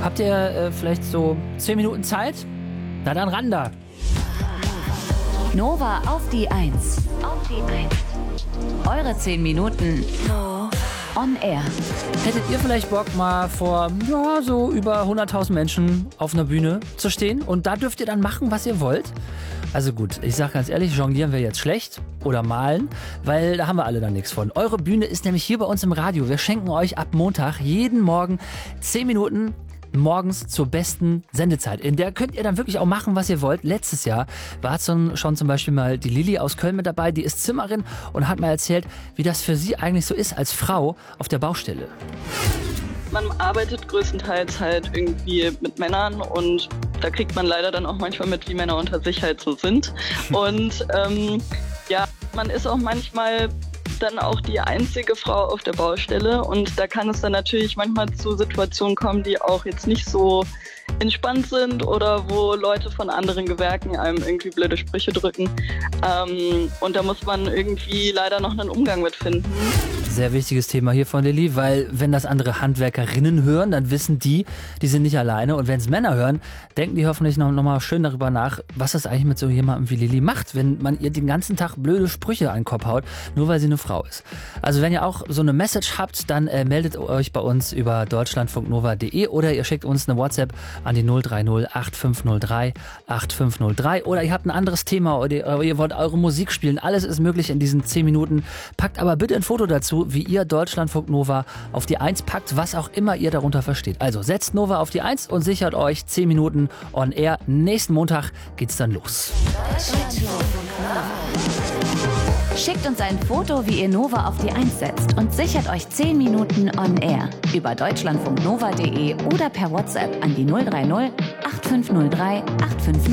Habt ihr vielleicht so 10 Minuten Zeit? Na dann ran da. Nova auf die 1. Eure 10 Minuten on air. Hättet ihr vielleicht Bock, mal vor so über 100.000 Menschen auf einer Bühne zu stehen? Und da dürft ihr dann machen, was ihr wollt? Also gut, ich sag ganz ehrlich, jonglieren wir jetzt schlecht oder malen, weil da haben wir alle dann nichts von. Eure Bühne ist nämlich hier bei uns im Radio. Wir schenken euch ab Montag jeden Morgen 10 Minuten morgens zur besten Sendezeit. In der könnt ihr dann wirklich auch machen, was ihr wollt. Letztes Jahr war schon zum Beispiel mal die Lilly aus Köln mit dabei, die ist Zimmerin und hat mal erzählt, wie das für sie eigentlich so ist als Frau auf der Baustelle. Man arbeitet größtenteils halt irgendwie mit Männern und da kriegt man leider dann auch manchmal mit, wie Männer unter sich halt so sind. Und man ist auch manchmal dann auch die einzige Frau auf der Baustelle und da kann es dann natürlich manchmal zu Situationen kommen, die auch jetzt nicht so entspannt sind oder wo Leute von anderen Gewerken einem irgendwie blöde Sprüche drücken und da muss man irgendwie leider noch einen Umgang mit finden. Sehr wichtiges Thema hier von Lilly, weil wenn das andere Handwerkerinnen hören, dann wissen die sind nicht alleine. Und wenn es Männer hören, denken die hoffentlich noch mal schön darüber nach, was das eigentlich mit so jemandem wie Lilly macht, wenn man ihr den ganzen Tag blöde Sprüche an den Kopf haut, nur weil sie eine Frau ist. Also wenn ihr auch so eine Message habt, dann meldet euch bei uns über deutschlandfunknova.de oder ihr schickt uns eine WhatsApp an die 030 8503 8503 oder ihr habt ein anderes Thema oder ihr wollt eure Musik spielen. Alles ist möglich in diesen 10 Minuten. Packt aber bitte ein Foto dazu, wie ihr Deutschlandfunk Nova auf die 1 packt, was auch immer ihr darunter versteht. Also setzt Nova auf die 1 und sichert euch 10 Minuten on air. Nächsten Montag geht's dann los. Schickt uns ein Foto, wie ihr Nova auf die 1 setzt und sichert euch 10 Minuten on air über deutschlandfunknova.de oder per WhatsApp an die 030 8503 8503.